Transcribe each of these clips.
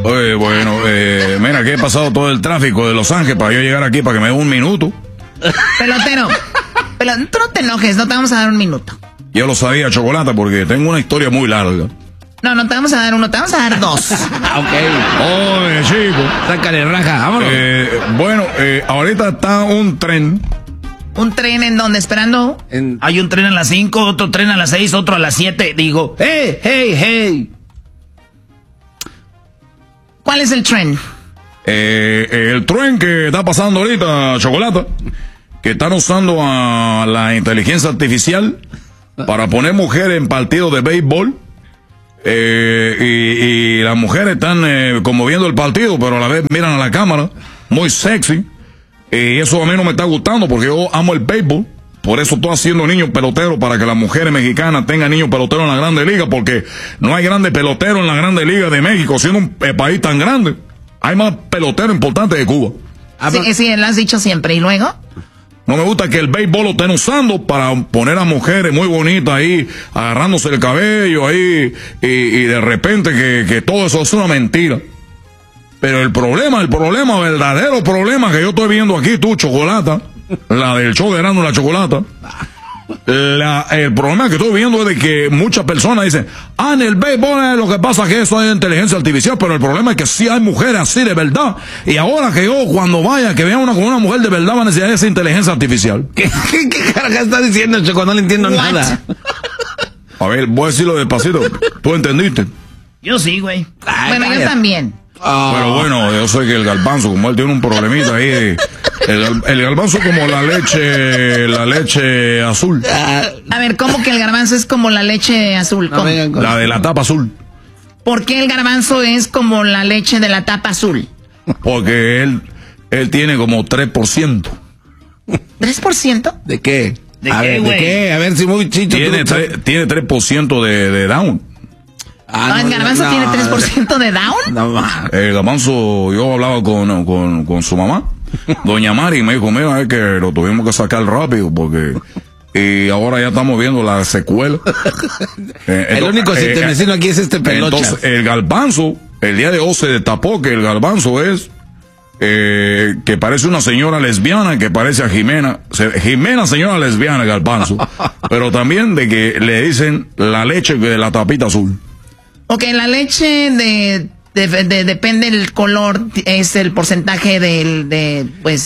Oye, bueno, mira que he pasado todo el tráfico de Los Ángeles para yo llegar aquí para que me dé un minuto. Pelotero, tú no te enojes, no te vamos a dar un minuto. Yo lo sabía, Chocolata, porque tengo una historia muy larga. No te vamos a dar uno, te vamos a dar dos. Ok. Oye, chico. Sácale raja, vámonos. Bueno, ahorita está un tren. ¿Un tren en donde esperando? Hay un tren a las 5, otro tren a las 6, otro a las 7. Digo, hey. ¿Cuál es el tren? El tren que está pasando ahorita, Chocolata, que están usando a la inteligencia artificial para poner mujeres en partidos de béisbol. Y las mujeres están como viendo el partido, pero a la vez miran a la cámara, muy sexy. Y eso a mí no me está gustando porque yo amo el béisbol. Por eso estoy haciendo niños peloteros para que las mujeres mexicanas tengan niños peloteros en la Grande Liga, porque no hay grandes peloteros en la Grande Liga de México, siendo un país tan grande. Hay más peloteros importantes que Cuba. Sí, lo has dicho siempre. ¿Y luego? No me gusta que el béisbol lo estén usando para poner a mujeres muy bonitas ahí, agarrándose el cabello ahí, y de repente que todo eso es una mentira. Pero el verdadero problema que yo estoy viendo aquí, tú, Chocolata, la del show de Erasmo y la Chocolata, el problema que estoy viendo es de que muchas personas dicen, en el béisbol lo que pasa es que eso es inteligencia artificial, pero el problema es que sí hay mujeres así de verdad, y ahora que yo cuando vaya, que vea una mujer de verdad, va a necesitar esa inteligencia artificial. ¿Qué carajo está diciendo, Choco? No le entiendo nada. A ver, voy a decirlo despacito. ¿Tú entendiste? Yo sí, güey. Bueno, yo también. Pero bueno, yo sé que el Garbanzo, como él tiene un problemita ahí, el Garbanzo es como la leche azul. A ver, ¿cómo que el Garbanzo es como la leche azul? ¿Cómo? La de la tapa azul. ¿Por qué el Garbanzo es como la leche de la tapa azul? Porque él tiene como 3%. ¿3%? ¿De qué? ¿De qué? A ver si muy chicho. Tiene 3% de down. ¿El Garbanzo tiene 3% de down? No, el Garbanzo, yo hablaba con su mamá, doña Mari, y me dijo, mira, es que lo tuvimos que sacar rápido porque... Y ahora ya estamos viendo la secuela. El único vecino aquí es este pelocha. Entonces, el Garbanzo, el día de hoy se destapó que el Garbanzo es... que parece una señora lesbiana, que parece a Jimena. Jimena, señora lesbiana, el Garbanzo. Pero también de que le dicen la leche de la tapita azul. Ok, la leche depende del color, es el porcentaje ¿qué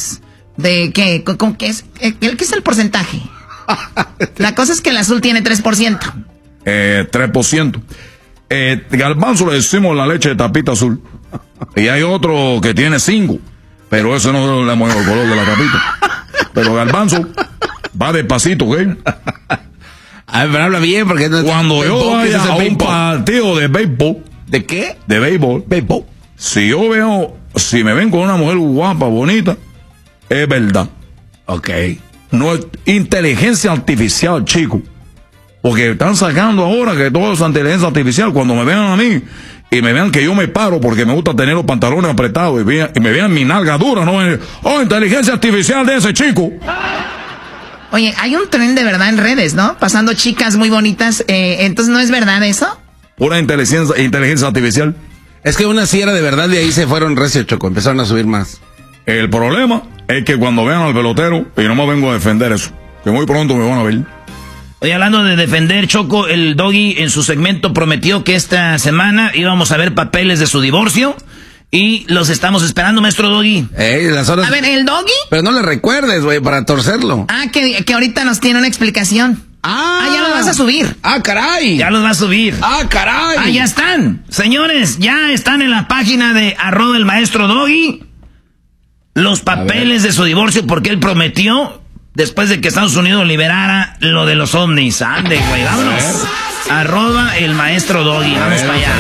es el porcentaje? La cosa es que el azul tiene 3%. 3%. Garbanzo le decimos la leche de tapita azul. Y hay otro que tiene 5, pero ese no le mueve el color de la tapita. Pero Garbanzo va despacito, ¿ok? A ver, pero habla bien, porque no. Cuando yo vaya a un partido de béisbol. ¿De qué? De béisbol. Si me ven con una mujer guapa, bonita, es verdad. Ok. No es inteligencia artificial, chico. Porque están sacando ahora que todo es inteligencia artificial. Cuando me vean a mí y me vean que yo me paro porque me gusta tener los pantalones apretados y me vean mi nalga dura, no es, inteligencia artificial de ese chico. Oye, hay un tren de verdad en redes, ¿no? Pasando chicas muy bonitas. Entonces, ¿no es verdad eso? Pura inteligencia artificial. Es que una sí era de verdad y ahí se fueron recio, Choco. Empezaron a subir más. El problema es que cuando vean al pelotero, y no me vengo a defender eso, que muy pronto me van a ver. Oye, hablando de defender, Choco, el Doggy en su segmento prometió que esta semana íbamos a ver papeles de su divorcio. Y los estamos esperando, maestro Doggy. Las horas... A ver, ¿el Doggy? Pero no le recuerdes, güey, para torcerlo. Que ahorita nos tiene una explicación. Ya los vas a subir. Caray. Ya los va a subir. Caray. Ya están. Señores, ya están en la página de @el maestro Doggy los papeles de su divorcio, porque él prometió, después de que Estados Unidos liberara lo de los ovnis. Ande, güey, vámonos. @el maestro Doggy. Vamos para allá.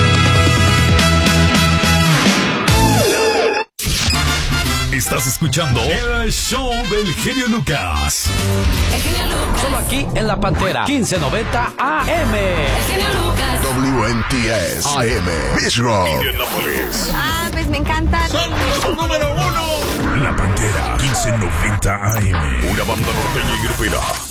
Estás escuchando el show del genio Lucas. El genio Lucas. Solo aquí en La Pantera, 1590 AM. El genio Lucas. WNTS AM. Bistro. Indianapolis. Pues me encanta. Son los número 1. La Pantera, 1590 AM. Una banda norteña y grupera